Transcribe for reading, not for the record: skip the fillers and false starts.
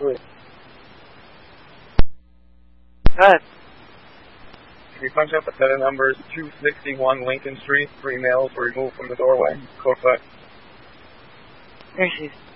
Sweet. Alright. Can you punch up a set of numbers 261 Lincoln Street? 3 males were removed from the doorway. Code 5. Here she is.